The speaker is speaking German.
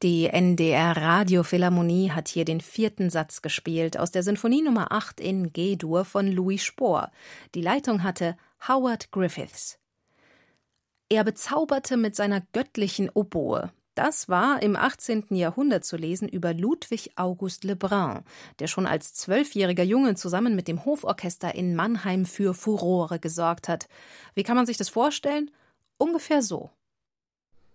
Die NDR Radiophilharmonie hat hier den 4. Satz gespielt aus der Sinfonie Nummer 8 in G-Dur von Louis Spohr. Die Leitung hatte Howard Griffiths. Er bezauberte mit seiner göttlichen Oboe. Das war im 18. Jahrhundert zu lesen über Ludwig August Lebrun, der schon als 12-jähriger Junge zusammen mit dem Hoforchester in Mannheim für Furore gesorgt hat. Wie kann man sich das vorstellen? Ungefähr so.